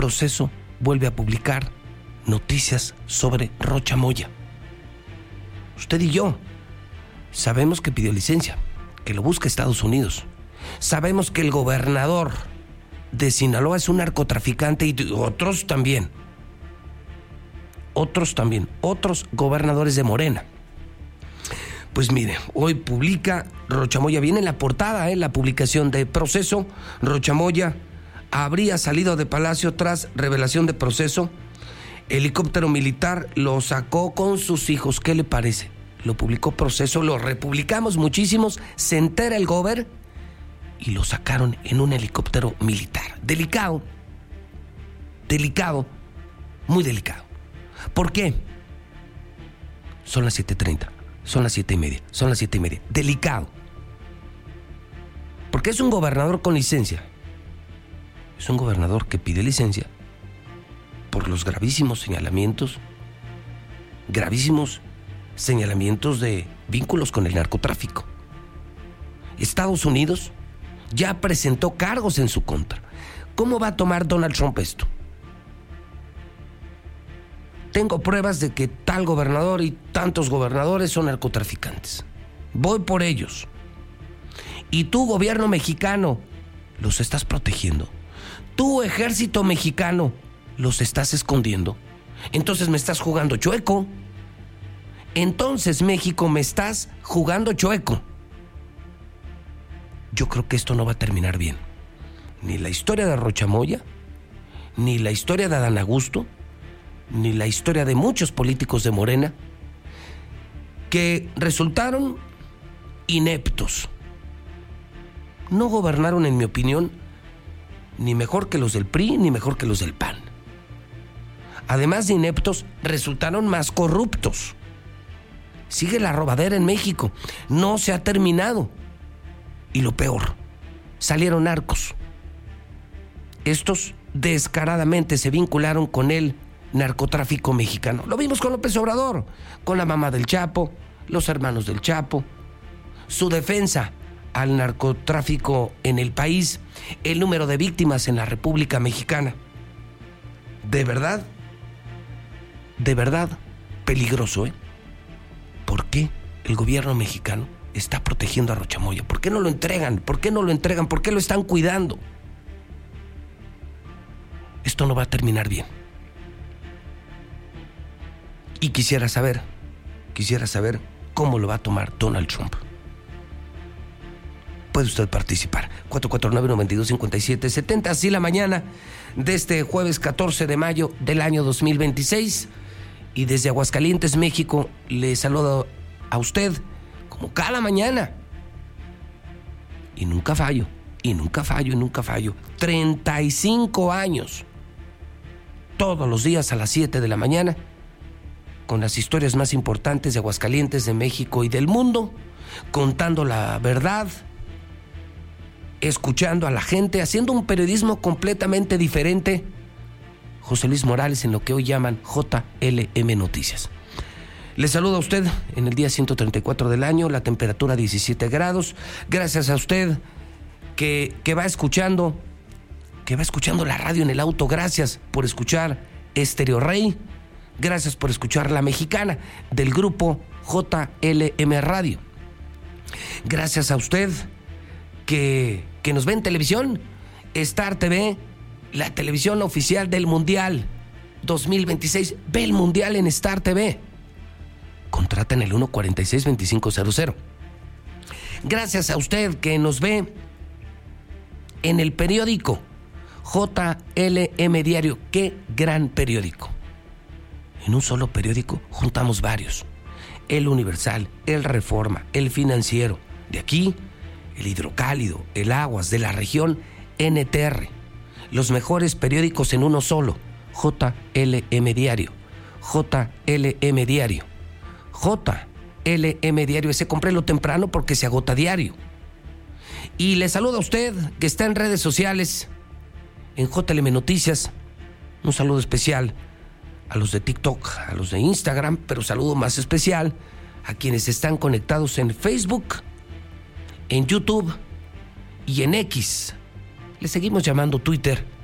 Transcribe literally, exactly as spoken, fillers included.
Proceso vuelve a publicar noticias sobre Rocha Moya. Usted y yo sabemos que pidió licencia, que lo busca Estados Unidos. Sabemos que el gobernador de Sinaloa es un narcotraficante y otros también. Otros también, otros gobernadores de Morena. Pues mire, hoy publica Rocha Moya, viene en la portada, ¿eh? La publicación de Proceso. Rocha Moya habría salido de Palacio tras revelación de Proceso. Helicóptero militar lo sacó con sus hijos. ¿Qué le parece? Lo publicó Proceso, lo republicamos muchísimos. Se entera el gober y lo sacaron en un helicóptero militar. Delicado, delicado, muy delicado. ¿Por qué? Son las siete treinta, son las siete y media, son las siete y media. Delicado. Porque es un gobernador con licencia. Es un gobernador que pide licencia por los gravísimos señalamientos, gravísimos señalamientos de vínculos con el narcotráfico. Estados Unidos ya presentó cargos en su contra. ¿Cómo va a tomar Donald Trump esto? Tengo pruebas de que tal gobernador y tantos gobernadores son narcotraficantes. Voy por ellos. Y tú, gobierno mexicano, los estás protegiendo. Tú, ejército mexicano, los estás escondiendo. Entonces me estás jugando chueco. Entonces, México, me estás jugando chueco. Yo creo que esto no va a terminar bien. Ni la historia de Rocha Moya, ni la historia de Adán Augusto, ni la historia de muchos políticos de Morena que resultaron ineptos. No gobernaron, en mi opinión, ni mejor que los del P R I, ni mejor que los del P A N. Además de ineptos, resultaron más corruptos. Sigue la robadera en México. No se ha terminado. Y lo peor, salieron narcos. Estos descaradamente se vincularon con el narcotráfico mexicano. Lo vimos con López Obrador, con la mamá del Chapo, los hermanos del Chapo, su defensa al narcotráfico en el país, el número de víctimas en la República Mexicana. De verdad, de verdad, peligroso, ¿eh? ¿Por qué el gobierno mexicano está protegiendo a Rocha Moya? ¿Por qué no lo entregan? ¿Por qué no lo entregan? ¿Por qué lo están cuidando? Esto no va a terminar bien. Y quisiera saber, quisiera saber cómo lo va a tomar Donald Trump. Puede usted participar. cuatro cuatro nueve, nueve dos, cinco siete siete cero. Así la mañana de este jueves catorce de mayo del año dos mil veintiséis. Y desde Aguascalientes, México, le saludo a usted como cada mañana. Y nunca fallo, y nunca fallo, y nunca fallo. treinta y cinco años. Todos los días a las siete de la mañana. Con las historias más importantes de Aguascalientes, de México y del mundo, contando la verdad, escuchando a la gente, haciendo un periodismo completamente diferente. José Luis Morales en lo que hoy llaman J L M Noticias. Les saludo a usted en el día ciento treinta y cuatro del año, la temperatura diecisiete grados. Gracias a usted que, que va escuchando, que va escuchando la radio en el auto. Gracias por escuchar Estéreo Rey. Gracias por escuchar La Mexicana del grupo J L M Radio. Gracias a usted que, que nos ve en televisión, Star T V, la televisión oficial del Mundial dos mil veintiséis. Ve el Mundial en Star T V. Contrata en el uno cuarenta y seis, veinticinco cero cero. Gracias a usted que nos ve en el periódico J L M Diario. Qué gran periódico. En un solo periódico juntamos varios. El Universal, el Reforma, el Financiero. De aquí, el Hidrocálido, el Aguas, de la región, N T R. Los mejores periódicos en uno solo. J L M Diario. J L M Diario. J L M Diario. Ese cómprelo temprano porque se agota diario. Y le saludo a usted que está en redes sociales, en J L M Noticias. Un saludo especial a los de TikTok, a los de Instagram, pero saludo más especial a quienes están conectados en Facebook, en YouTube y en X. Le seguimos llamando Twitter,